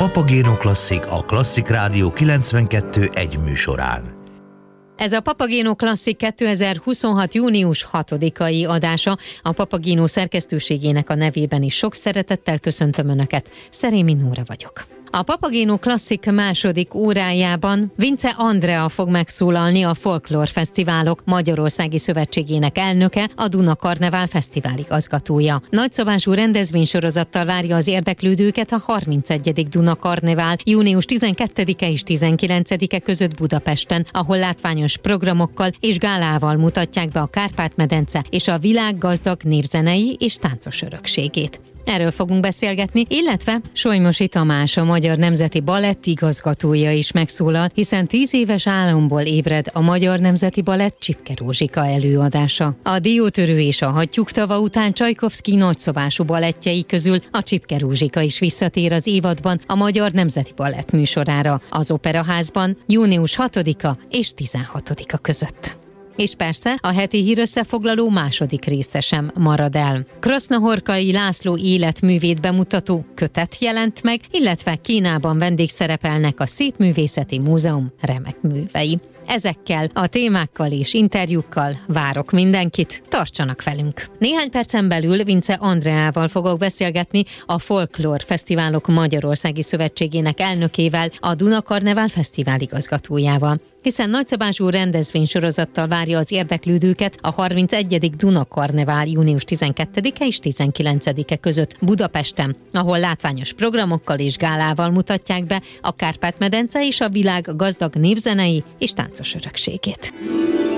Papagéno Klasszik a Klasszik Rádió 92.1 műsorán. Ez a Papagéno Klasszik 2026. június 6-ai adása. A Papagéno szerkesztőségének a nevében is sok szeretettel köszöntöm Önöket. Szerémi Nóra vagyok. A Papagéno Klasszik második órájában Vince Andrea fog megszólalni, a Folklór Fesztiválok Magyarországi Szövetségének elnöke, a Duna Karnevál Fesztivál igazgatója. Nagyszabású rendezvénysorozattal várja az érdeklődőket a 31. Duna Karnevál június 12-e és 19-e között Budapesten, ahol látványos programokkal és gálával mutatják be a Kárpát-medence és a világ gazdag népzenei és táncos örökségét. Erről fogunk beszélgetni, illetve Solymosi Tamás, a Magyar Nemzeti Balett igazgatója is megszólal, hiszen 10 éves álomból ébred a Magyar Nemzeti Balett Csipke Rózsika előadása. A Diótörő és a Hattyúk tava után Csajkovszky nagyszabású balettjei közül a Csipke Rózsika is visszatér az évadban a Magyar Nemzeti Balett műsorára, az Operaházban június 6-a és 16-a között. És persze a heti hírösszefoglaló második része sem marad el. Krasznahorkai László életművét bemutató kötet jelent meg, illetve Kínában vendégszerepelnek a Szépművészeti Múzeum remek művei. Ezekkel a témákkal és interjúkkal várok mindenkit, tartsanak velünk! Néhány percen belül Vince Andreával fogok beszélgetni, a Folklór Fesztiválok Magyarországi Szövetségének elnökével, a Duna Karnevál Fesztivál igazgatójával. Hiszen nagyszabású rendezvénysorozattal várja az érdeklődőket a 31. Duna Karnevál június 12-e és 19-e között Budapesten, ahol látványos programokkal és gálával mutatják be a Kárpát-medence és a világ gazdag népzenei és táncos örökségét.